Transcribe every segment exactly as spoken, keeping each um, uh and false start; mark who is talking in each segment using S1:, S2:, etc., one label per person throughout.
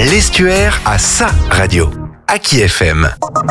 S1: L'Estuaire a sa radio. Aki F M.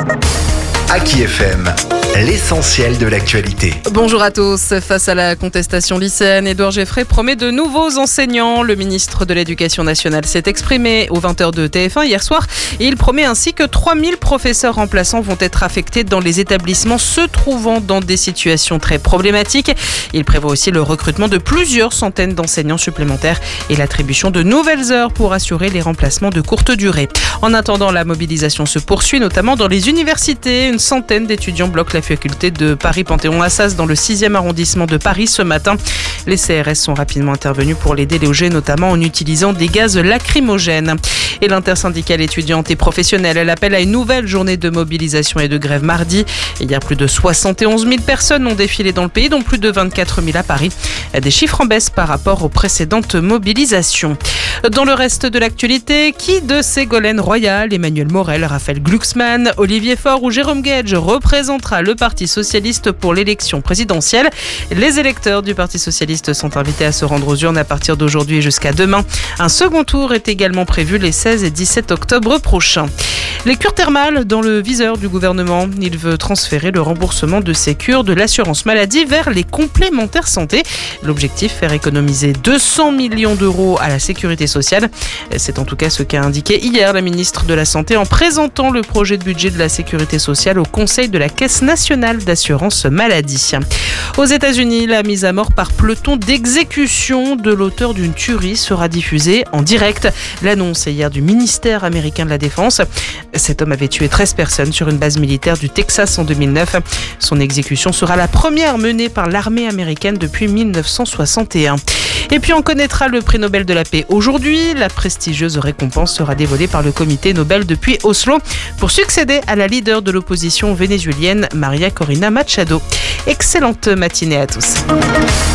S1: Aki F M, l'essentiel de l'actualité.
S2: Bonjour à tous. Face à la contestation lycéenne, Édouard Geffray promet de nouveaux enseignants. Le ministre de l'Éducation nationale s'est exprimé aux vingt heures de T F un hier soir. Et il promet ainsi que trois mille professeurs remplaçants vont être affectés dans les établissements se trouvant dans des situations très problématiques. Il prévoit aussi le recrutement de plusieurs centaines d'enseignants supplémentaires et l'attribution de nouvelles heures pour assurer les remplacements de courte durée. En attendant, la mobilisation se poursuit, notamment dans les universités. Une centaine d'étudiants bloquent la faculté de Paris-Panthéon-Assas dans le sixième arrondissement de Paris ce matin. Les C R S sont rapidement intervenus pour les déloger, notamment en utilisant des gaz lacrymogènes. Et l'intersyndicale étudiante et professionnelle, elle appelle à une nouvelle journée de mobilisation et de grève mardi. Hier, plus de soixante et onze mille personnes ont défilé dans le pays, dont plus de vingt-quatre mille à Paris. Des chiffres en baisse par rapport aux précédentes mobilisations. Dans le reste de l'actualité, qui de Ségolène Royal, Emmanuel Morel, Raphaël Glucksmann, Olivier Faure ou Jérôme Guedj représentera le Parti socialiste pour l'élection présidentielle? Les électeurs du Parti socialiste sont invités à se rendre aux urnes à partir d'aujourd'hui et jusqu'à demain. Un second tour est également prévu les seize et dix-sept octobre prochains. Les cures thermales dans le viseur du gouvernement. Il veut transférer le remboursement de ces cures de l'assurance maladie vers les complémentaires santé. L'objectif, faire économiser deux cents millions d'euros à la sécurité sociale. C'est en tout cas ce qu'a indiqué hier la ministre de la Santé en présentant le projet de budget de la sécurité sociale au Conseil de la Caisse nationale d'assurance maladie. Aux États-Unis, la mise à mort par peloton d'exécution de l'auteur d'une tuerie sera diffusée en direct. L'annonce est hier du ministère américain de la Défense. Cet homme avait tué treize personnes sur une base militaire du Texas en deux mille neuf. Son exécution sera la première menée par l'armée américaine depuis mille neuf cent soixante et un. Et puis on connaîtra le prix Nobel de la paix aujourd'hui. La prestigieuse récompense sera dévolée par le comité Nobel depuis Oslo pour succéder à la leader de l'opposition vénézuélienne Maria Corina Machado. Excellente matinée à tous.